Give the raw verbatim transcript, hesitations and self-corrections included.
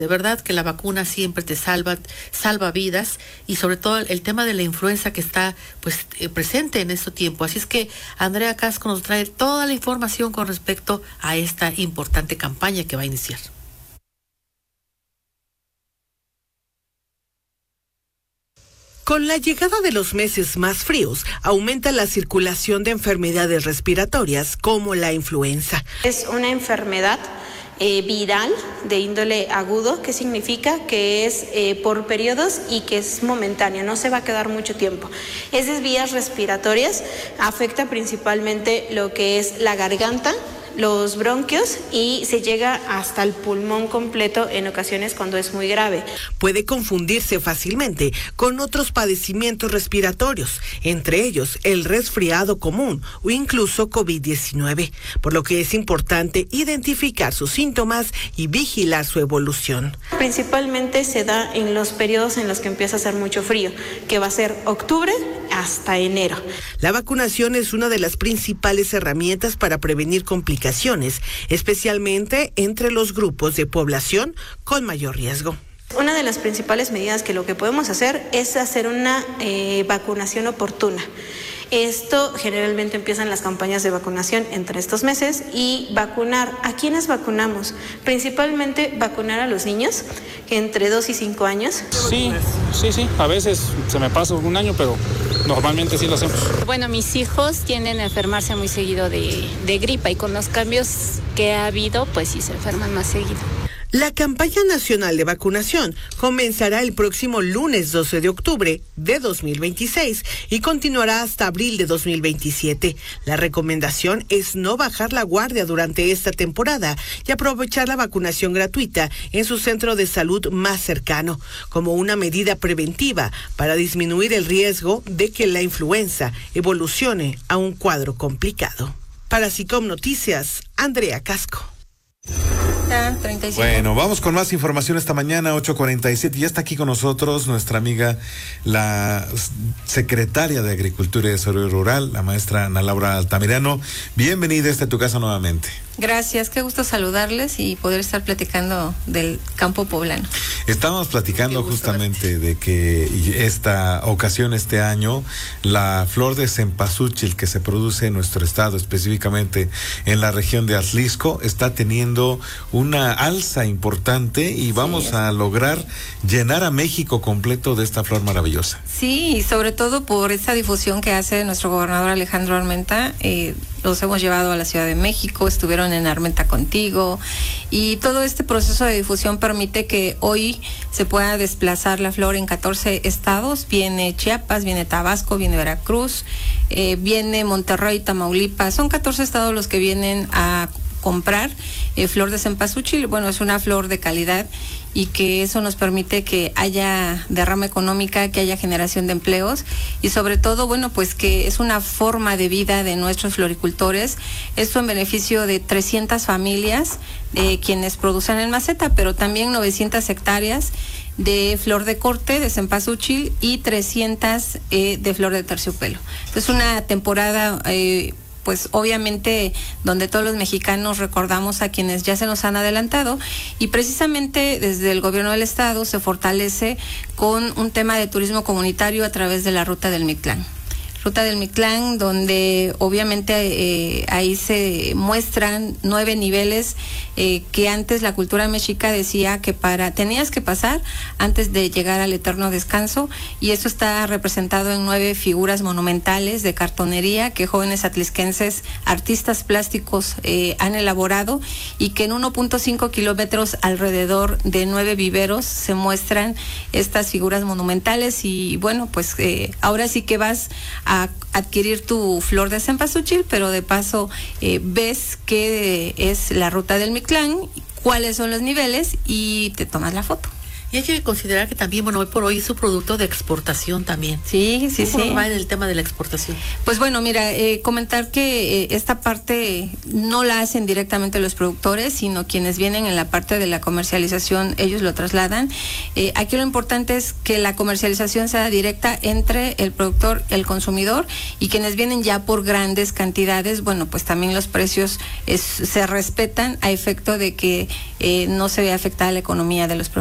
De verdad que la vacuna siempre te salva, salva vidas, y sobre todo el tema de la influenza que está pues eh, presente en este tiempo. Así es que Andrea Casco nos trae toda la información con respecto a esta importante campaña que va a iniciar. Con la llegada de los meses más fríos, aumenta la circulación de enfermedades respiratorias como la influenza. Es una enfermedad Eh, viral de índole agudo, que significa que es eh, por periodos y que es momentáneo, no se va a quedar mucho tiempo. Esas vías respiratorias afecta principalmente lo que es la garganta, los bronquios, y se llega hasta el pulmón completo en ocasiones cuando es muy grave. Puede confundirse fácilmente con otros padecimientos respiratorios, entre ellos el resfriado común o incluso COVID diecinueve, por lo que es importante identificar sus síntomas y vigilar su evolución. Principalmente se da en los periodos en los que empieza a hacer mucho frío, que va a ser octubre hasta enero. La vacunación es una de las principales herramientas para prevenir complicaciones, especialmente entre los grupos de población con mayor riesgo. Una de las principales medidas que lo que podemos hacer es hacer una eh, vacunación oportuna. Esto generalmente empiezan las campañas de vacunación entre estos meses, y vacunar. ¿A quiénes vacunamos? Principalmente vacunar a los niños entre dos y cinco años. Sí, sí, sí. A veces se me pasa un año, pero normalmente sí lo hacemos. Bueno, mis hijos tienden a enfermarse muy seguido de, de gripa, y con los cambios que ha habido, pues sí se enferman más seguido. La campaña nacional de vacunación comenzará el próximo lunes doce de octubre de dos mil veintiséis y continuará hasta abril de dos mil veintisiete. La recomendación es no bajar la guardia durante esta temporada y aprovechar la vacunación gratuita en su centro de salud más cercano, como una medida preventiva para disminuir el riesgo de que la influenza evolucione a un cuadro complicado. Para SICOM Noticias, Andrea Casco. treinta y cinco. Bueno, vamos con más información esta mañana, ocho cuarenta y siete. Ya está aquí con nosotros nuestra amiga, la secretaria de Agricultura y Desarrollo Rural, la maestra Ana Laura Altamirano. Bienvenida a tu casa nuevamente. Gracias, qué gusto saludarles y poder estar platicando del campo poblano. Estábamos platicando justamente verte. de que esta ocasión, este año, la flor de cempasúchil que se produce en nuestro estado, específicamente en la región de Atlixco, está teniendo una alza importante y vamos sí, a lograr llenar a México completo de esta flor maravillosa. Sí, y sobre todo por esta difusión que hace nuestro gobernador Alejandro Armenta. Eh, los hemos llevado a la Ciudad de México, estuvieron en Armenta contigo, y todo este proceso de difusión permite que hoy se pueda desplazar la flor en catorce estados. Viene Chiapas, viene Tabasco, viene Veracruz, eh, viene Monterrey, Tamaulipas. Son catorce estados los que vienen a comprar eh, flor de cempasúchil. Bueno, es una flor de calidad, y que eso nos permite que haya derrama económica, que haya generación de empleos, y sobre todo, bueno, pues que es una forma de vida de nuestros floricultores. Esto en beneficio de trescientas familias, eh, quienes producen en maceta, pero también novecientas hectáreas de flor de corte de cempasúchil y trescientas eh, de flor de terciopelo. Es una temporada eh, pues obviamente donde todos los mexicanos recordamos a quienes ya se nos han adelantado, y precisamente desde el gobierno del estado se fortalece con un tema de turismo comunitario a través de la Ruta del Mictlán. Ruta del Mictlán, donde obviamente eh, ahí se muestran nueve niveles eh, que antes la cultura mexica decía que para tenías que pasar antes de llegar al eterno descanso, y eso está representado en nueve figuras monumentales de cartonería que jóvenes atlisquenses, artistas plásticos eh, han elaborado, y que en uno punto cinco kilómetros alrededor de nueve viveros se muestran estas figuras monumentales. Y bueno, pues eh, ahora sí que vas a a adquirir tu flor de cempasúchil, pero de paso eh, ves qué es la Ruta del Mictlán, cuáles son los niveles, y te tomas la foto. Y hay que considerar que también, bueno, hoy por hoy es un producto de exportación también. Sí, sí, ¿Cómo sí. va en el tema de la exportación? Pues bueno, mira, eh, comentar que eh, esta parte no la hacen directamente los productores, sino quienes vienen en la parte de la comercialización, ellos lo trasladan. Eh, aquí lo importante es que la comercialización sea directa entre el productor, el consumidor, y quienes vienen ya por grandes cantidades, bueno, pues también los precios es, se respetan a efecto de que eh, no se vea afectada la economía de los productores.